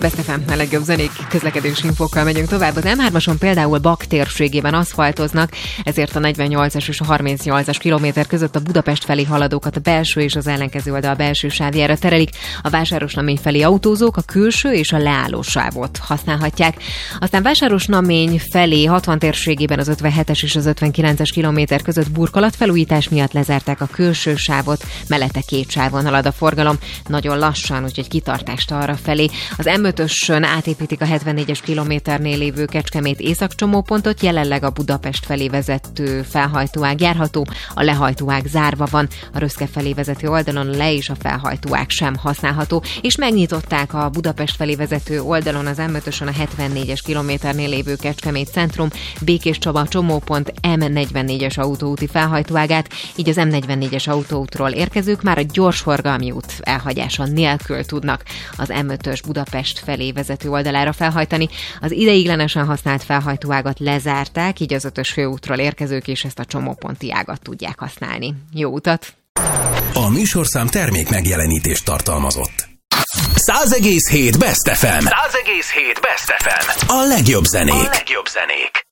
Best FM, a legjobb zenék, közlekedési infókkal megyünk tovább. Az M3-ason például Bak térségében aszfaltoznak, ezért a 48-as és a 38-as kilométer között a Budapest felé haladókat a belső és az ellenkező oldal belső sávjára terelik. A Vásárosnamény felé autózók a külső és a leálló sávot használhatják. Aztán Vásárosnamény felé 60 térségében az 57-es és az 59-es kilométer között burkolatfelújítás miatt lezárták a külső sávot, mellette két sávon halad a forgalom, nagyon lassan, úgyhogy kitartást arra felé. Az M5-ösön átépítik a 74-es kilométernél lévő Kecskemét északcsomópontot, jelenleg a Budapest felé vezető felhajtóág járható, a lehajtóág zárva van, a Röszke felé vezető oldalon a le- és a felhajtóág sem használható, és megnyitották a Budapest felé vezető oldalon az M5-ösön a 74-es kilométernél lévő Kecskemét centrum, Békés Csaba csomópont M44-es autóúti felhajtóágát, így az M44-es autóútról érkezők már a gyorsforgalmi út elhagyása nélkül tudnak az M5-ös Budapest felé vezető oldalára felhajtani. Az ideiglenesen használt felhajtóágat lezárták, így az 5-ös főútról érkezők és ezt a csomóponti ágat tudják használni. Jó utat! A műsorszám termék megjelenítést tartalmazott. 100,7 Best FM. 100,7 Best FM. A legjobb zenék.